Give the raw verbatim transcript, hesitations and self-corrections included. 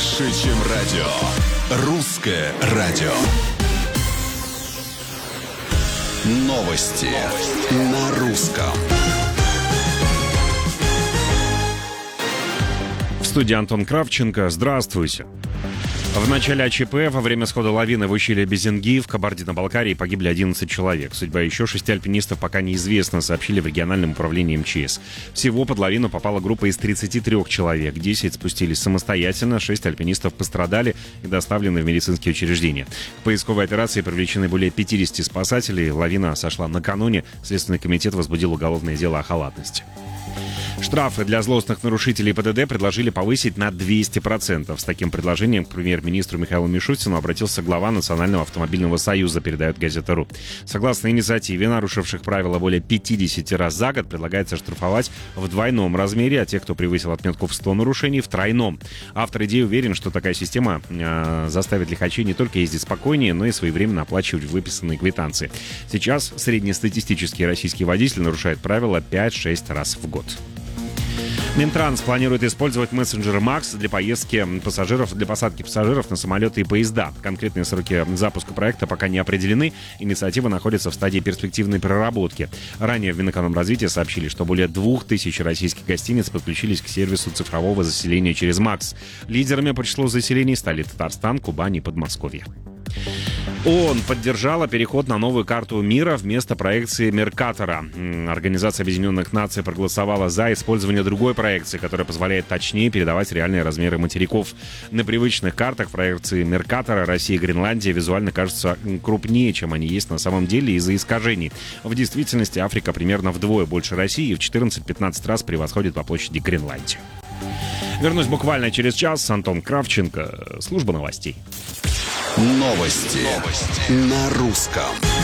Больше, чем радио. Русское радио. Новости на русском. В студии Антон Кравченко. Здравствуйте. В начале АЧП во время схода лавины в ущелье Безенги в Кабардино-Балкарии погибли одиннадцать человек. Судьба еще шести альпинистов пока неизвестна, сообщили в региональном управлении МЧС. Всего под лавину попала группа из тридцати трёх человек. десять спустились самостоятельно, шесть альпинистов пострадали и доставлены в медицинские учреждения. К поисковой операции привлечены более пятидесяти спасателей. Лавина сошла накануне. Следственный комитет возбудил уголовное дело о халатности. Штрафы для злостных нарушителей ПДД предложили повысить на двести процентов. С таким предложением к премьер-министру Михаилу Мишустину обратился глава Национального автомобильного союза, передает газета.ру. Согласно инициативе, нарушивших правила более пятидесяти раз за год предлагается штрафовать в двойном размере, а тех, кто превысил отметку в сто нарушений, в тройном. Автор идеи уверен, что такая система э, заставит лихачей не только ездить спокойнее, но и своевременно оплачивать выписанные квитанции. Сейчас среднестатистический российский водитель нарушает правила пять-шесть раз в год. Минтранс планирует использовать мессенджер Макс для поездки пассажиров, для посадки пассажиров на самолеты и поезда. Конкретные сроки запуска проекта пока не определены. Инициатива находится в стадии перспективной проработки. Ранее в Минэкономразвитии сообщили, что более двух тысяч российских гостиниц подключились к сервису цифрового заселения через Макс. Лидерами по числу заселений стали Татарстан, Кубань и Подмосковье. ООН поддержала переход на новую карту мира вместо проекции Меркатора. Организация Объединенных Наций проголосовала за использование другой проекции, которая позволяет точнее передавать реальные размеры материков. На привычных картах проекции Меркатора Россия и Гренландия визуально кажутся крупнее, чем они есть на самом деле из-за искажений. В действительности Африка примерно вдвое больше России и в четырнадцать-пятнадцать раз превосходит по площади Гренландию. Вернусь буквально через час. Антон Кравченко. Служба новостей. Новости, Новости на русском.